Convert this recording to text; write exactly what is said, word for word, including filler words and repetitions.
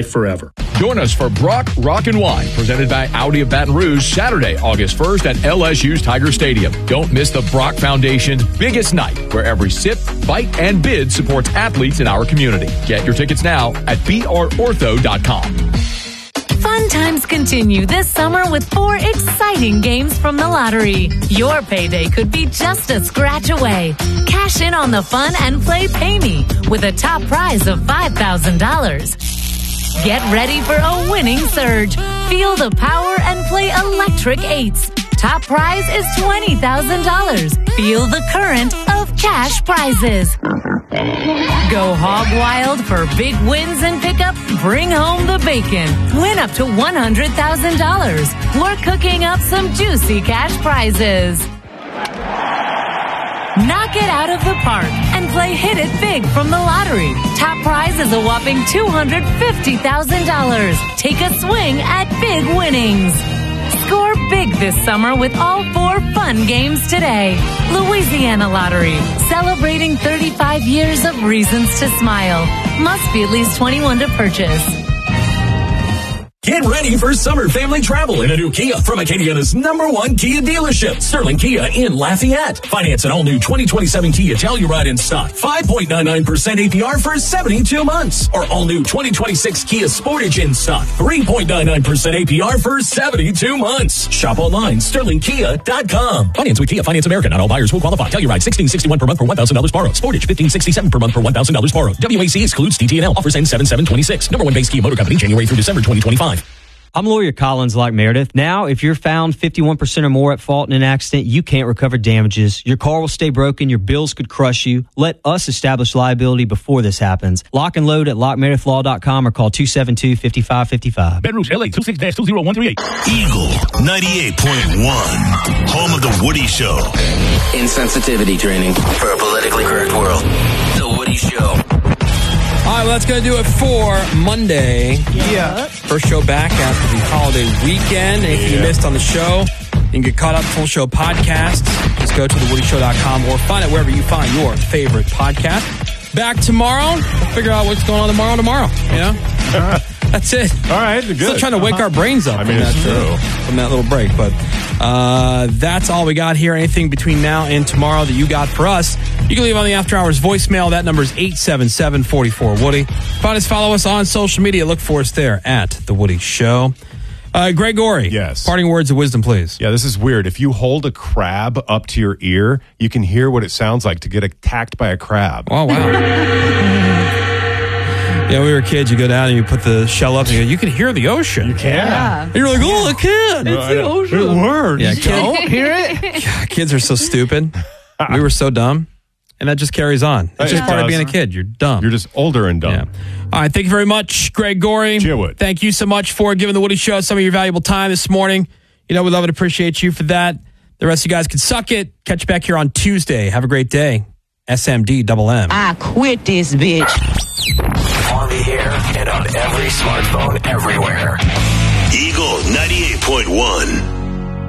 forever. Join us for Brock Rock and Wine, presented by Audi of Baton Rouge, Saturday, August first at L S U's Tiger Stadium. Don't miss the Brock Foundation's biggest night, where every sip, bite, and bid supports athletes in our community. Get your tickets now at b r ortho dot com. Fun times continue this summer with four exciting games from the lottery. Your payday could be just a scratch away. Cash in on the fun and play Pay Me with a top prize of five thousand dollars. Get ready for a winning surge. Feel the power and play Electric Eights. Top prize is twenty thousand dollars. Feel the current of cash prizes. Go hog wild for big wins and pick up Bring Home the Bacon. Win up to one hundred thousand dollars. We're cooking up some juicy cash prizes. Knock it out of the park and play Hit It Big from the lottery. Top prize is a whopping two hundred fifty thousand dollars. Take a swing at big winnings. Score big this summer with all four fun games today. Louisiana Lottery, celebrating thirty-five years of reasons to smile. Must be at least twenty-one to purchase. Get ready for summer family travel in a new Kia from Acadiana's number one Kia dealership, Sterling Kia in Lafayette. Finance an all-new twenty twenty-seven Kia Telluride in stock, five point nine nine percent A P R for seventy-two months. Or all-new twenty twenty-six Kia Sportage in stock, three point nine nine percent A P R for seventy-two months. Shop online, sterling kia dot com. Finance with Kia Finance America. Not all buyers will qualify. Telluride, sixteen sixty-one per month for one thousand dollars borrowed. Sportage, fifteen sixty-seven per month for one thousand dollars borrowed. W A C excludes T T N L. Offers end seven seven twenty-six. Number one base Kia Motor Company, January through December twenty twenty-five. I'm Lawyer Collins like Meredith. Now, if you're found fifty-one percent or more at fault in an accident, you can't recover damages. Your car will stay broken. Your bills could crush you. Let us establish liability before this happens. Lock and load at lock meredith law dot com or call two seven two, five five five five. Baton Rouge, L A, two six two zero one three eight. Eagle ninety-eight point one, home of The Woody Show. Insensitivity training for a politically correct world. The Woody Show. All right, well, that's going to do it for Monday. Yeah. First show back after the holiday weekend. Anything yeah. you missed on the show, you can get caught up full show podcasts. Just go to the woody show dot com or find it wherever you find your favorite podcast. Back tomorrow. We'll figure out what's going on tomorrow tomorrow. You know? That's it. All right, good. Still trying to wake uh-huh. our brains up. I mean, from it's that, true. Uh, from that little break. But uh, that's all we got here. Anything between now and tomorrow that you got for us, you can leave on the After Hours voicemail. That number is eight seven seven, four four, Woody. Find us, follow us on social media. Look for us there at The Woody Show. Uh, Greg Gorey. Yes. Parting words of wisdom, please. Yeah, this is weird. If you hold a crab up to your ear, you can hear what it sounds like to get attacked by a crab. Oh, wow. Yeah, we were kids. You go down and you put the shell up and you, go, you can hear the ocean. You can. Yeah. And you're like, oh, I can. It's the ocean. It works. Yeah, don't hear it. Yeah, kids are so stupid. We were so dumb. And that just carries on. It's just it part does. of being a kid. You're dumb. You're just older and dumb. Yeah. All right. Thank you very much, Greg Gorey. Cheerwood. Thank you so much for giving the Woody Show some of your valuable time this morning. You know, we love and appreciate you for that. The rest of you guys can suck it. Catch you back here on Tuesday. Have a great day. S M D double M. I quit this bitch. On the air and on every smartphone everywhere. Eagle ninety-eight point one.